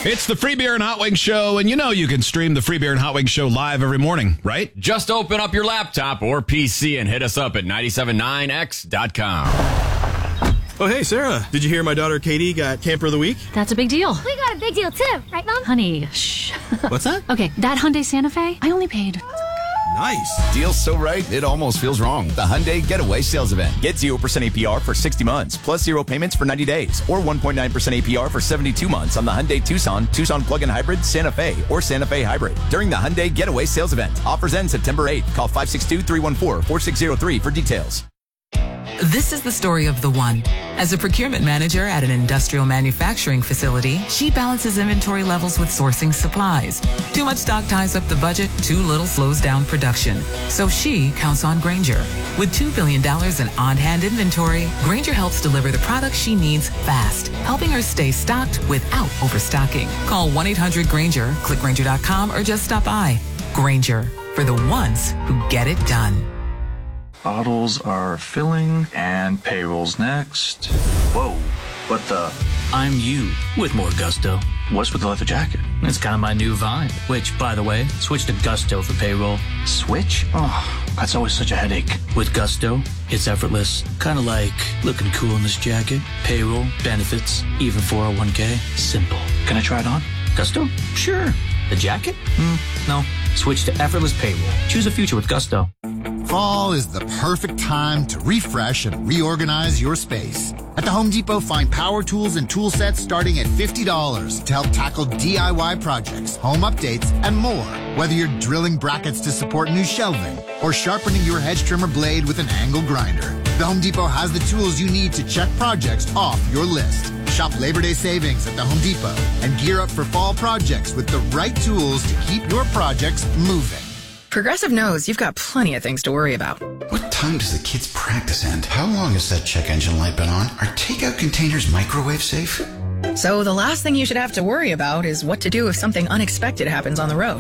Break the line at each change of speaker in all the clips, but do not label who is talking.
It's the Free Beer and Hot Wings Show, and you know you can stream the Free Beer and Hot Wings Show live every morning, right?
Just open up your laptop or PC and hit us up at 979x.com.
Oh, hey, Sarah. Did you hear my daughter Katie got Camper of the Week?
That's a big deal.
We got a big deal, too. Right, Mom?
Honey, shh.
What's that?
Okay, that Hyundai Santa Fe, I only paid...
Nice.
Deal's so right, it almost feels wrong. The Hyundai Getaway Sales Event. Get 0% APR for 60 months, plus 0 payments for 90 days, or 1.9% APR for 72 months on the Hyundai Tucson, Tucson Plug-in Hybrid, Santa Fe, or Santa Fe Hybrid. During the Hyundai Getaway Sales Event. Offers end September 8th. Call 562-314-4603 for details.
This is the story of the one. As a procurement manager at an industrial manufacturing facility, she balances inventory levels with sourcing supplies. Too much stock ties up the budget, too little slows down production. So she counts on Grainger. With $2 billion in on-hand inventory, Grainger helps deliver the products she needs fast, helping her stay stocked without overstocking. Call 1-800-GRAINGER, click Grainger.com, or just stop by. Grainger, for the ones who get it done.
Bottles are filling, and payroll's next. Whoa, what the?
I'm you with more gusto.
What's with the leather jacket?
It's kind of my new vibe. Which, by the way, switch to Gusto for payroll.
Switch? Oh, that's always such a headache.
With Gusto, it's effortless. Kind of like looking cool in this jacket. Payroll, benefits, even 401k. Simple.
Can I try it on?
Gusto? Sure. The jacket? No. Switch to effortless payroll. Choose a future with Gusto.
Fall is the perfect time to refresh and reorganize your space. At the Home Depot, find power tools and tool sets starting at $50 to help tackle DIY projects, home updates, and more. Whether you're drilling brackets to support new shelving or sharpening your hedge trimmer blade with an angle grinder, the Home Depot has the tools you need to check projects off your list. Shop Labor Day savings at the Home Depot and gear up for fall projects with the right tools to keep your projects moving.
Progressive knows you've got plenty of things to worry about.
What time does the kids' practice end? How long has that check engine light been on? Are takeout containers microwave safe?
So the last thing you should have to worry about is what to do if something unexpected happens on the road.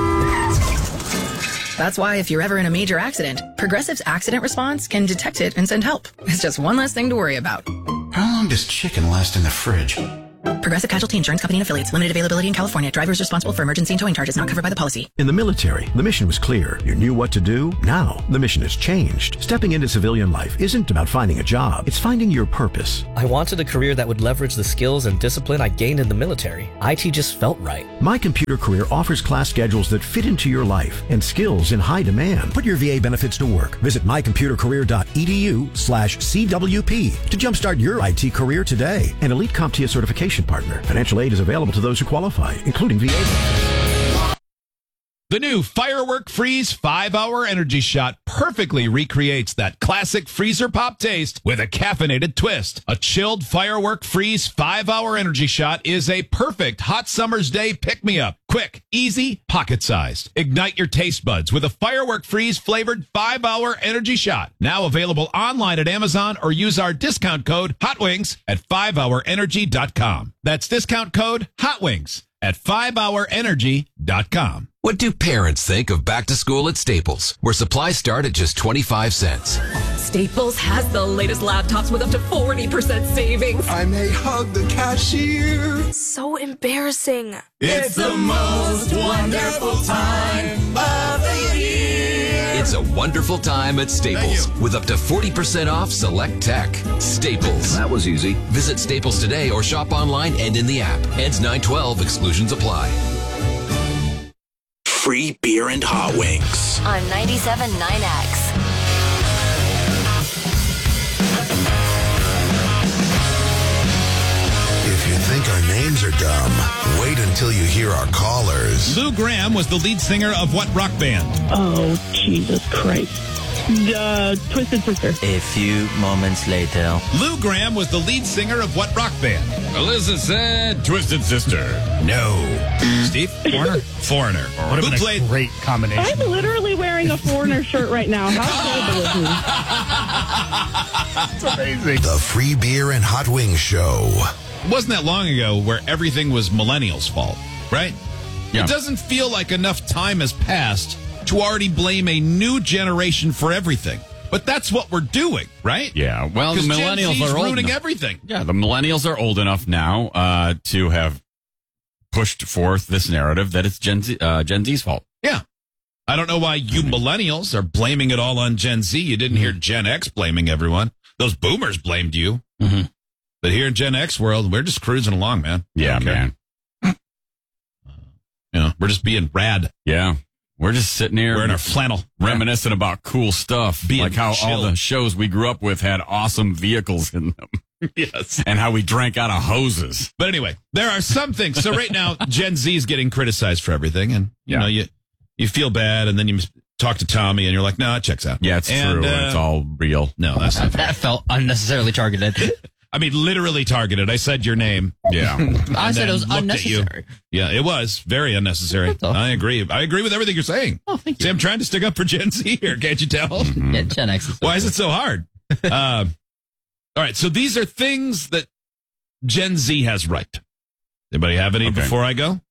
That's why if you're ever in a major accident, Progressive's accident response can detect it and send help. It's just one less thing to worry about.
How long does chicken last in the fridge?
Progressive Casualty Insurance Company and Affiliates. Limited availability in California. Drivers responsible for emergency and towing charges not covered by the policy.
In the military, the mission was clear. You knew what to do. Now, the mission has changed. Stepping into civilian life isn't about finding a job. It's finding your purpose.
I wanted a career that would leverage the skills and discipline I gained in the military. IT just felt right.
My Computer Career offers class schedules that fit into your life and skills in high demand. Put your VA benefits to work. Visit mycomputercareer.edu/CWP to jumpstart your IT career today. An elite CompTIA certification partner. Financial aid is available to those who qualify, including VA benefits.
The new Firework Freeze 5-Hour Energy Shot perfectly recreates that classic freezer pop taste with a caffeinated twist. A chilled Firework Freeze 5-Hour Energy Shot is a perfect hot summer's day pick-me-up. Quick, easy, pocket-sized. Ignite your taste buds with a Firework Freeze flavored 5-Hour Energy Shot. Now available online at Amazon or use our discount code HOTWINGS at 5hourenergy.com. That's discount code HOTWINGS at 5hourenergy.com.
What do parents think of back to school at Staples, where supplies start at just 25 cents?
Staples has the latest laptops with up to 40% savings.
I may hug the cashier.
So embarrassing.
It's the most wonderful time of the year.
It's a wonderful time at Staples with up to 40% off select tech. Staples.
That was easy.
Visit Staples today or shop online and in the app. Ends 9/12. Exclusions apply.
Free Beer and Hot Wings
on 97.9X.
If you think our names are dumb, wait until you hear our callers.
Lou Gramm was the lead singer of what rock band?
Oh, Jesus Christ. Twisted Sister.
A few moments later.
Lou Gramm was the lead singer of what rock band? Alyssa said Twisted Sister. No. Steve?
Foreigner?
Foreigner.
Would have been a great combination.
I'm literally wearing a Foreigner shirt right now. How terrible is he?
It's amazing.
The Free Beer and Hot Wings Show.
It wasn't that long ago where everything was millennials' fault, right? Yeah. It doesn't feel like enough time has passed to already blame a new generation for everything. But that's what we're doing, right?
Yeah, well, the millennials are old
ruining
enough.
Everything.
Yeah, the millennials are old enough now to have pushed forth this narrative that it's Gen Z's fault.
Yeah. I don't know why you millennials are blaming it all on Gen Z. You didn't hear Gen X blaming everyone. Those boomers blamed you.
Mm-hmm.
But here in Gen X world, we're just cruising along, man.
Yeah, man.
We're just being rad.
Yeah. We're just sitting here.
Wearing our flannel.
Reminiscing about cool stuff.
Being
like how
chill.
all the shows we grew up with had awesome vehicles in them.
Yes.
And how we drank out of hoses.
But anyway, there are some things. So right now, Gen Z is getting criticized for everything. And, you feel bad. And then you talk to Tommy and you're like, no, it checks out.
Yeah, it's true. It's all real.
No, that's not fair.
That felt unnecessarily targeted.
I mean, literally targeted. I said your name.
Yeah.
I said it was unnecessary.
Yeah, it was very unnecessary. I agree. I agree with everything you're saying.
Oh, thank you.
See, I'm trying to stick up for Gen Z here. Can't you tell?
Yeah, Gen X.
Why is it so hard? All right. So these are things that Gen Z has right. Anybody have any before I go?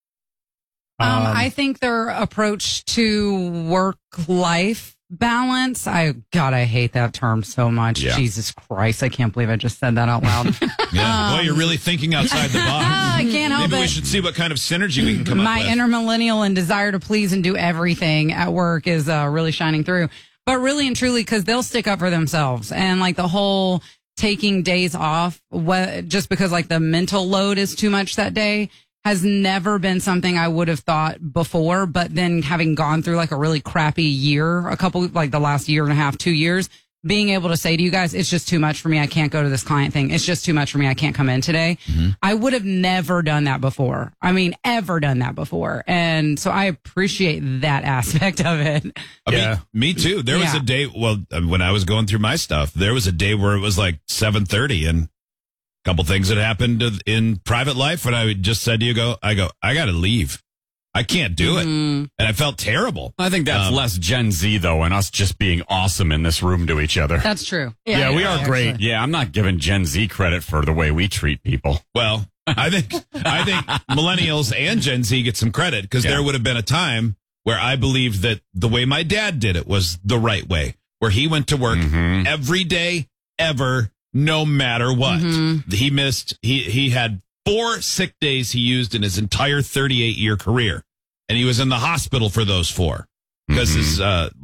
I think their approach to work-life balance. I hate that term so much.
Yeah.
Jesus Christ. I can't believe I just said that out loud.
Yeah. Boy, you're really thinking outside the box.
I can't help
Maybe
it.
we should see what kind of synergy we can come
My
up with.
inner millennial and desire to please and do everything at work is really shining through. But really and truly, because they'll stick up for themselves. And like the whole taking days off, just because like the mental load is too much that day, has never been something I would have thought before. But then having gone through like a really crappy year, the last year and a half, 2 years, being able to say to you guys, it's just too much for me. I can't go to this client thing. It's just too much for me. I can't come in today.
Mm-hmm.
I would have never done that before. I mean, ever done that before. And so I appreciate that aspect of it.
I mean, me too. There was a day, when I was going through my stuff, there was a day where it was like 7:30 and a couple things that happened in private life when I just said to you, I got to leave. I can't do it. And I felt terrible.
I think that's less Gen Z, though, and us just being awesome in this room to each other.
That's true.
Yeah, we are great. Yeah, I'm not giving Gen Z credit for the way we treat people.
Well, I think millennials and Gen Z get some credit because there would have been a time where I believed that the way my dad did it was the right way, where he went to work every day, ever, no matter what. He had 4 sick days he used in his entire 38-year career. And he was in the hospital for those 4 because his,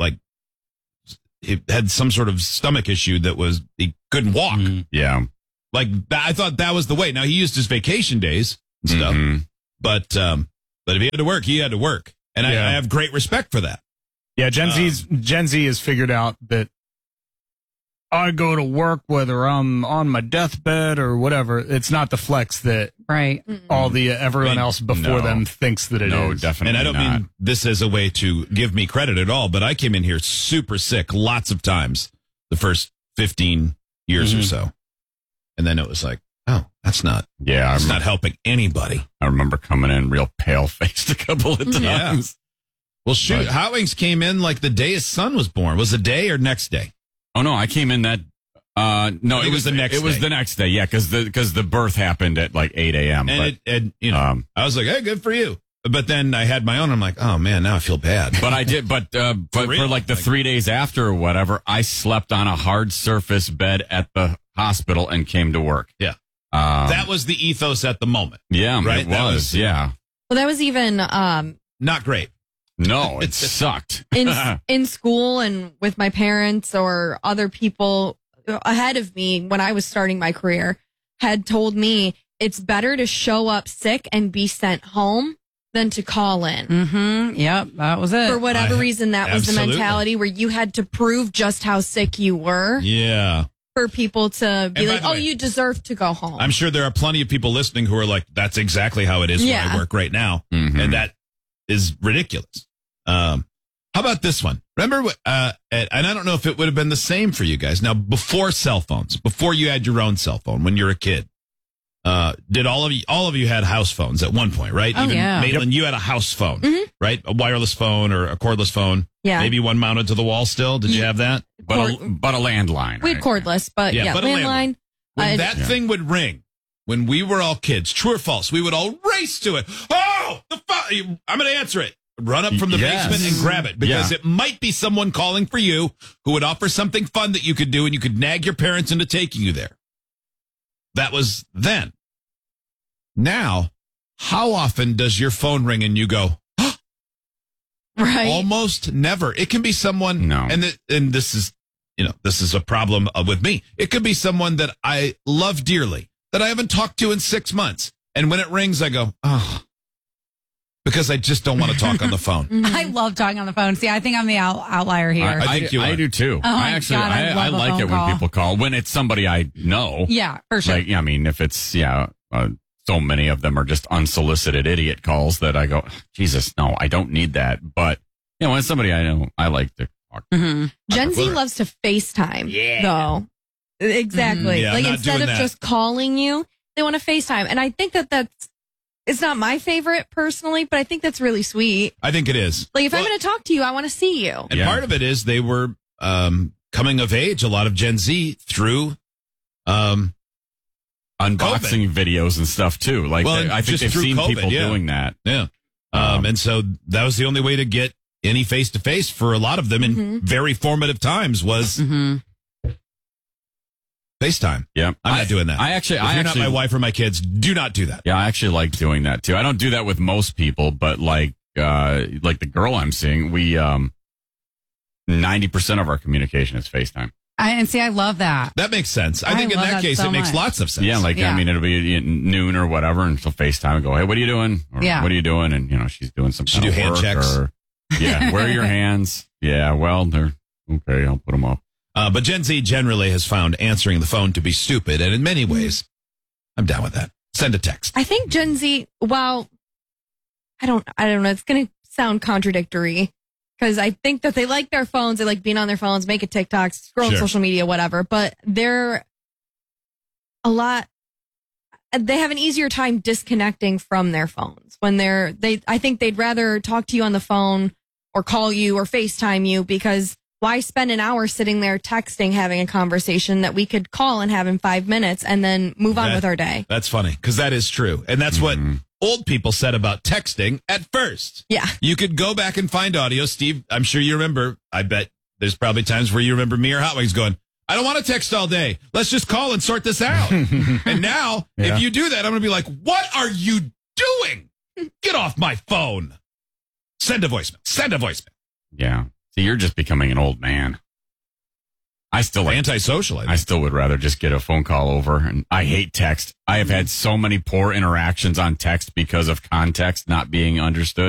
he had some sort of stomach issue he couldn't walk.
Yeah.
Like, I thought that was the way. Now, he used his vacation days and stuff, but if he had to work, he had to work. And I have great respect for that.
Yeah, Gen Z has figured out that I go to work whether I'm on my deathbed or whatever. It's not the flex that everyone else before them thinks that it is.
No, definitely
And I don't mean this as a way to give me credit at all, but I came in here super sick lots of times the first 15 years or so. And then it was like, oh, that's not helping anybody.
I remember coming in real pale-faced a couple of times.
Yeah. Well, shoot, Howings came in like the day his son was born. Was it the day or next day?
Oh, no, I came in that. No, it was
the next day.
It was the next day, yeah, because the birth happened at like 8 a.m.
And I was like, hey, good for you. But then I had my own. I'm like, oh, man, now I feel bad.
But I did. But for like the 3 days after or whatever, I slept on a hard surface bed at the hospital and came to work.
Yeah. That was the ethos at the moment.
Yeah,
right?
It was, yeah.
Well, that was even
not great.
No, it sucked.
in school and with my parents or other people ahead of me when I was starting my career had told me it's better to show up sick and be sent home than to call in.
Mm-hmm. Yep, that was it.
For whatever reason, that was the mentality where you had to prove just how sick you were.
Yeah.
For people to be like,
way,
you deserve to go home.
I'm sure there are plenty of people listening who are like, that's exactly how it is where I work right now. And that is ridiculous. How about this one? Remember, and I don't know if it would have been the same for you guys. Now, before cell phones, before you had your own cell phone, when you were a kid, did all of you had house phones at one point, right?
Oh,
Even
yeah.
Maitland, you had a house phone, right? A wireless phone or a cordless phone.
Yeah.
Maybe one mounted to the wall still. Did you have that?
But a landline.
We had cordless, but
but a
landline.
When that thing would ring, when we were all kids, true or false, we would all race to it. Oh, I'm going to answer it. Run up from the basement and grab it because it might be someone calling for you who would offer something fun that you could do and you could nag your parents into taking you there. That was then. Now, How often does your phone ring and you go,
right?
Almost never. It can be someone, and this is, this is a problem with me. It could be someone that I love dearly that I haven't talked to in 6 months. And when it rings, I go, because I just don't want to talk on the phone.
I love talking on the phone. See, I think I'm the outlier here.
I think you are.
I do too.
Oh my God,
I
love a
like
phone
it
call.
when people call, when it's somebody I know.
Yeah, for sure.
Like, I mean, if it's, so many of them are just unsolicited idiot calls that I go, Jesus, no, I don't need that. But, when it's somebody I know, I like to talk.
Mm-hmm. Gen Z loves to FaceTime, though. Exactly.
Yeah,
like,
I'm not
instead
doing
of
that.
just calling you, they want to FaceTime. And I think it's not my favorite personally, but I think that's really sweet.
I think it is.
Like, if I'm going to talk to you, I want to see you.
And part of it is they were coming of age, a lot of Gen Z, through
unboxing videos and stuff too. Like, I think
just
they've
through
seen
COVID,
people
yeah.
doing that.
Yeah. And so that was the only way to get any face-to-face for a lot of them in very formative times was FaceTime.
Yeah.
I'm not doing that.
If you're
not my wife or my kids, do not do that.
Yeah, I actually like doing that too. I don't do that with most people, but like the girl I'm seeing, we 90% of our communication is FaceTime.
And see, I love that.
That makes sense. I think in
love
that case,
so
it makes
much.
lots of sense.
Yeah, I mean, it'll be noon or whatever, and she'll FaceTime and go, "Hey, what are you doing? Or,
Yeah.
what are you doing?" And she's doing some.
She
kind
do
of
hand
work
checks?
Or, yeah, where are your hands? Yeah, well, they're okay. I'll put them up.
But Gen Z generally has found answering the phone to be stupid, and in many ways, I'm down with that. Send a text.
I think Gen Z, well, I don't know. It's going to sound contradictory because I think that they like their phones. They like being on their phones, making TikToks, scrolling
Sure.
social media, whatever. But they're they have an easier time disconnecting from their phones when I think they'd rather talk to you on the phone or call you or FaceTime you, because why spend an hour sitting there texting, having a conversation that we could call and have in 5 minutes and then move on with our day?
That's funny because that is true. And that's what old people said about texting at first.
Yeah.
You could go back and find audio. Steve, I'm sure you remember. I bet there's probably times where you remember me or Hot Wings going, I don't want to text all day. Let's just call and sort this out. And now, if you do that, I'm going to be like, what are you doing? Get off my phone. Send a voicemail.
Yeah. See, you're just becoming an old man. I still
antisocial.
I still would rather just get a phone call over, and I hate text. I have had so many poor interactions on text because of context not being understood.